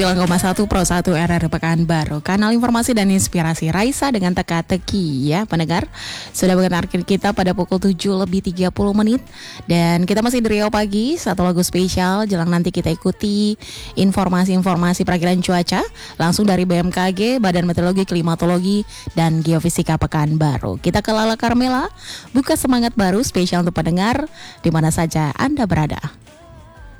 9,1 Pro 1 RR Pekanbaru, kanal informasi dan inspirasi Raisa dengan teka-teki ya pendengar. Sudah mendengarkan kita pada pukul 7:30 dan kita masih di Riau Pagi, satu lagu spesial. Jelang nanti kita ikuti informasi-informasi perakilan cuaca langsung dari BMKG, Badan Meteorologi, Klimatologi dan Geofisika Pekanbaru. Kita ke Lala Carmela, buka semangat baru spesial untuk pendengar di mana saja Anda berada.